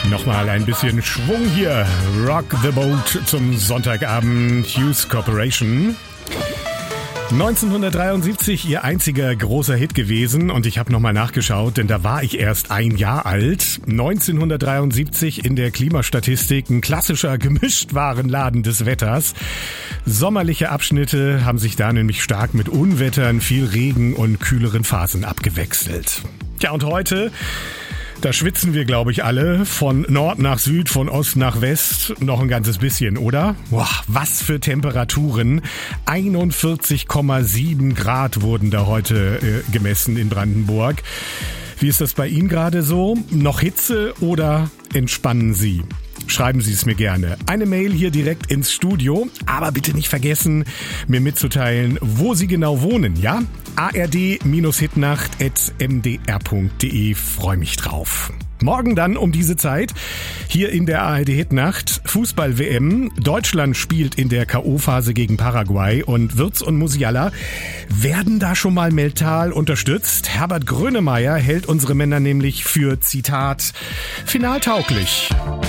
Nochmal ein bisschen Schwung hier. Rock the Boat zum Sonntagabend. Hughes Corporation. 1973 ihr einziger großer Hit gewesen und ich habe nochmal nachgeschaut, denn da war ich erst 1 Jahr alt. 1973 in der Klimastatistik ein klassischer Gemischtwarenladen des Wetters. Sommerliche Abschnitte haben sich da nämlich stark mit Unwettern, viel Regen und kühleren Phasen abgewechselt. Ja, und heute... Da schwitzen wir, glaube ich, alle. Von Nord nach Süd, von Ost nach West. Noch ein ganzes bisschen, oder? Boah, was für Temperaturen. 41,7 Grad wurden da heute gemessen in Brandenburg. Wie ist das bei Ihnen gerade so? Noch Hitze oder entspannen Sie? Schreiben Sie es mir gerne. Eine Mail hier direkt ins Studio, aber bitte nicht vergessen, mir mitzuteilen, wo Sie genau wohnen, ja? ard-hitnacht@mdr.de. Freue mich drauf. Morgen dann um diese Zeit hier in der ARD Hitnacht Fußball-WM. Deutschland spielt in der K.O.-Phase gegen Paraguay und Wirtz und Musiala werden da schon mal mental unterstützt. Herbert Grönemeyer hält unsere Männer nämlich für, Zitat, finaltauglich.